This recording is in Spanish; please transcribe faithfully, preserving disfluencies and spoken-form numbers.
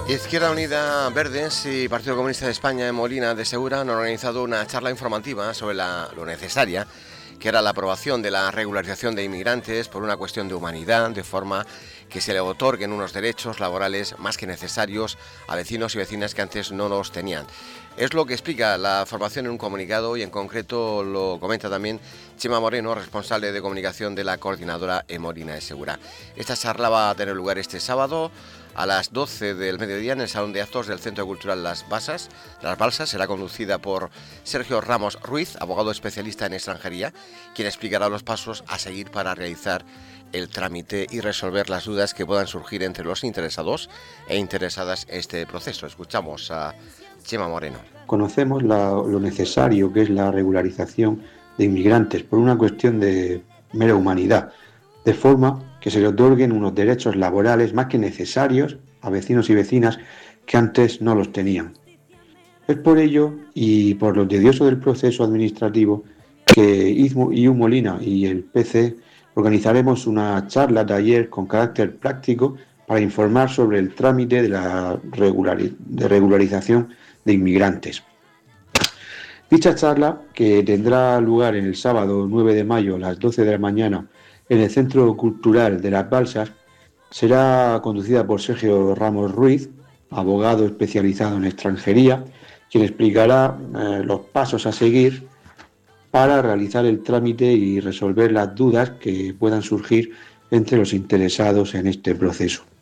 Izquierda Unida, Verdes y Partido Comunista de España en Molina de Segura han organizado una charla informativa sobre la, lo necesaria que era la aprobación de la regularización de inmigrantes por una cuestión de humanidad, de forma que se le otorguen unos derechos laborales más que necesarios a vecinos y vecinas que antes no los tenían. Es lo que explica la formación en un comunicado y en concreto lo comenta también Chema Moreno, responsable de comunicación de la coordinadora en Molina de Segura. Esta charla va a tener lugar este sábado a las doce del mediodía en el Salón de Actos del Centro Cultural Las Basas, Las Balsas. Será conducida por Sergio Ramos Ruiz, abogado especialista en extranjería, quien explicará los pasos a seguir para realizar el trámite y resolver las dudas que puedan surgir entre los interesados e interesadas en este proceso. Escuchamos a Chema Moreno. Conocemos la, lo necesario que es la regularización de inmigrantes por una cuestión de mera humanidad, de forma que se le otorguen unos derechos laborales más que necesarios a vecinos y vecinas que antes no los tenían. Es por ello y por lo tedioso del proceso administrativo que I U Molina y el P C organizaremos una charla taller con carácter práctico para informar sobre el trámite de la regulari- de regularización de inmigrantes. Dicha charla, que tendrá lugar el sábado nueve de mayo a las doce de la mañana en el Centro Cultural de Las Balsas, será conducida por Sergio Ramos Ruiz, abogado especializado en extranjería, quien explicará eh, los pasos a seguir para realizar el trámite y resolver las dudas que puedan surgir entre los interesados en este proceso.